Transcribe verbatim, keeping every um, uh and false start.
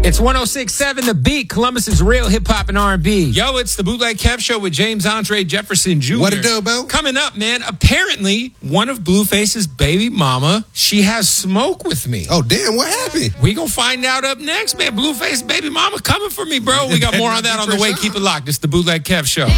It's one oh six point seven The Beat, Columbus's real hip-hop and R and B. Yo, it's the Bootleg Kev Show with James Andre Jefferson Junior What it do, Bo? Coming up, man, apparently one of Blueface's baby mama, she has smoke with me. Oh, damn, what happened? We gonna find out up next, man. Blueface baby mama coming for me, bro. We got more on that on the way. Keep it locked. It's the Bootleg Kev Show.